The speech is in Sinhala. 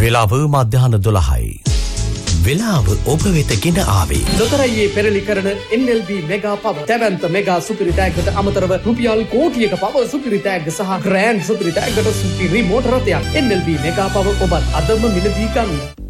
වෙලාව මධ්‍යහන 12යි. වෙලාව ඔබ වෙත ගෙන ආවේ ලොතරැයියේ පෙරලි කරන NLB මෙගා පව දැවැන්ත මෙගා සුපිරි තෑග්ගට අමතරව රුපියල් කෝටියක පව සුපිරි තෑග්ග සහ ග්‍රෑන්ඩ් සුපිරි තෑග්ගට සුපිරි මෝටර රථයක් NLB මෙගා පව ඔබත් අදම මිලදී ගන්න.